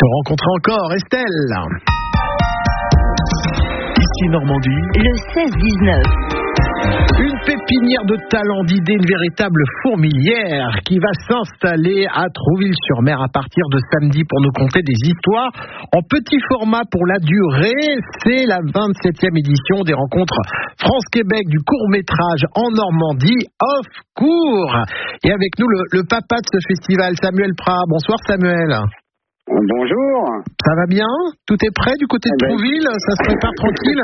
Pour rencontrer encore Estelle. Ici Normandie. Le 16-19. Une pépinière de talent, d'idées, une véritable fourmilière qui va s'installer à Trouville-sur-Mer à partir de samedi pour nous conter des histoires en petit format pour la durée. C'est la 27e édition des rencontres France-Québec du court-métrage en Normandie, Off Court. Et avec nous, le papa de ce festival, Samuel Prat. Bonsoir Samuel. Bonjour. Ça va bien? Tout est prêt du côté de Trouville? Ça se prépare tranquille?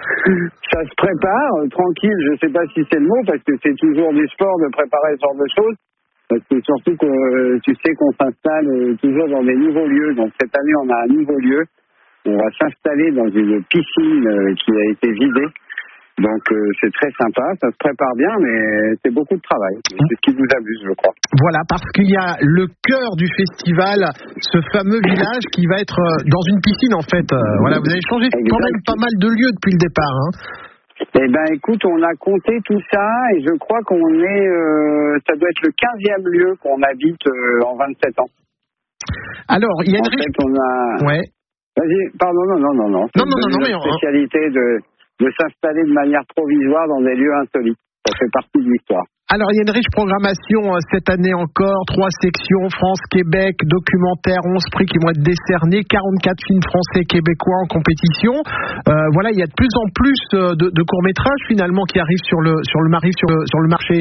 Ça se prépare, tranquille, je ne sais pas si c'est le mot, parce que c'est toujours du sport de préparer ce genre de choses. Parce que surtout que tu sais qu'on s'installe toujours dans des nouveaux lieux. Donc cette année, on a un nouveau lieu. On va s'installer dans une piscine qui a été vidée. Donc c'est très sympa, ça se prépare bien, mais c'est beaucoup de travail. C'est ce qui vous abuse, je crois. Voilà, parce qu'il y a le cœur du festival, ce fameux village qui va être dans une piscine en fait. Voilà, vous avez changé quand même pas mal de lieux depuis le départ. Eh ben écoute, on a compté tout ça et je crois qu'on est, ça doit être le 15e lieu qu'on habite en 27 ans. Alors, il y a une on a... Ouais. Vas-y, pardon, non. C'est une spécialité de s'installer de manière provisoire dans des lieux insolites. Ça fait partie de l'histoire. Alors, il y a une riche programmation cette année encore. 3 sections, France-Québec, documentaire, 11 prix qui vont être décernés, 44 films français et québécois en compétition. Voilà, il y a de plus en plus de courts-métrages finalement qui arrivent sur le marché.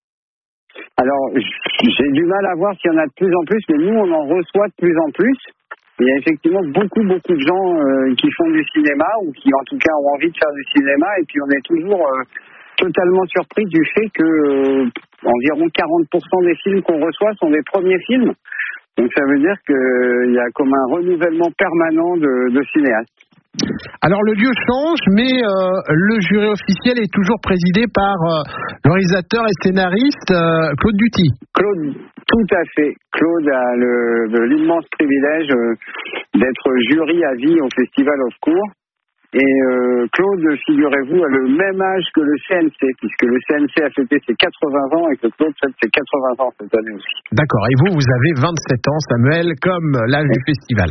Alors, j'ai du mal à voir s'il y en a de plus en plus, mais nous, on en reçoit de plus en plus. Il y a effectivement beaucoup de gens qui font du cinéma ou qui en tout cas ont envie de faire du cinéma et puis on est toujours totalement surpris du fait que environ 40% des films qu'on reçoit sont des premiers films. Donc ça veut dire qu'il y a comme un renouvellement permanent de cinéastes. Alors le lieu change, mais le jury officiel est toujours présidé par le réalisateur et scénariste Claude Duty. Claude, tout à fait. Claude a l'immense privilège d'être jury à vie au Festival Off Court. Et Claude, figurez-vous, a le même âge que le CNC, puisque le CNC a fêté ses 80 ans et que Claude fête ses 80 ans cette année aussi. D'accord. Et vous avez 27 ans, Samuel, comme l'âge du festival.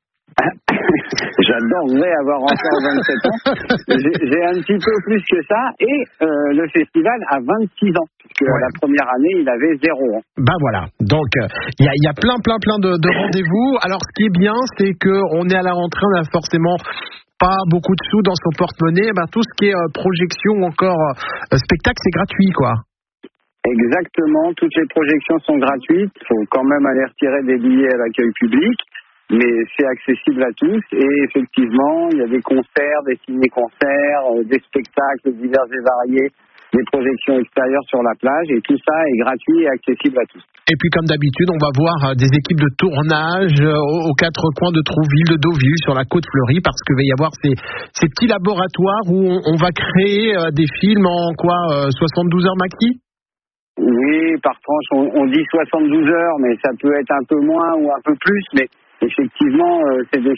J'adorerais avoir encore 27 ans. J'ai un petit peu plus que ça. Et le festival a 26 ans. Puisque la première année, il avait 0 ans. Ben voilà. Donc, il y a plein de rendez-vous. Alors, ce qui est bien, c'est qu'on est à la rentrée, on a forcément pas beaucoup de sous dans son porte-monnaie. Ben, tout ce qui est projection ou encore spectacle, c'est gratuit, quoi. Exactement. Toutes les projections sont gratuites. Il faut quand même aller retirer des billets à l'accueil public. Mais c'est accessible à tous et effectivement, il y a des concerts, des ciné-concerts, des spectacles divers et variés, des projections extérieures sur la plage et tout ça est gratuit et accessible à tous. Et puis comme d'habitude, on va voir des équipes de tournage aux 4 coins de Trouville, de Deauville, sur la côte fleurie, parce qu'il va y avoir ces petits laboratoires où on va créer des films en 72 heures maxi ? Oui, par tranche, on dit 72 heures, mais ça peut être un peu moins ou un peu plus, mais effectivement, c'est des